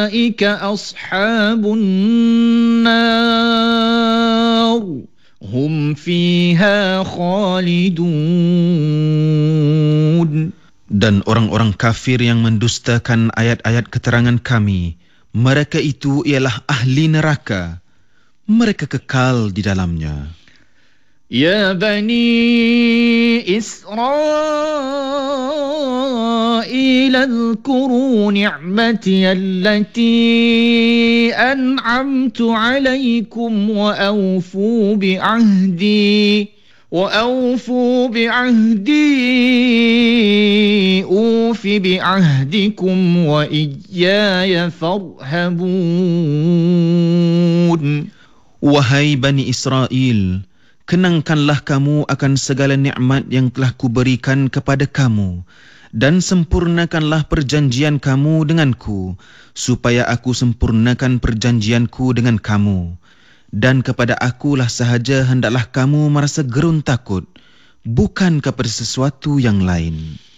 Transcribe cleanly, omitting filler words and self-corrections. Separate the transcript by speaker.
Speaker 1: أولئك أصحاب النار هم فيها خالدون.
Speaker 2: Dan orang-orang kafir yang mendustakan ayat-ayat keterangan kami, mereka itu ialah ahli neraka. Mereka kekal di dalamnya.
Speaker 1: يا بني إسرائيل اذكروا نعمتي التي أنعمت عليكم وأوفوا بعهدي أوف بعهدكم وإياي فارهبون.
Speaker 2: Wahai Bani Israel, kenangkanlah kamu akan segala nikmat yang telah kuberikan kepada kamu dan sempurnakanlah perjanjian kamu denganku supaya aku sempurnakan perjanjianku dengan kamu. Dan kepada akulah sahaja hendaklah kamu merasa gerun takut, bukan kepada sesuatu yang lain.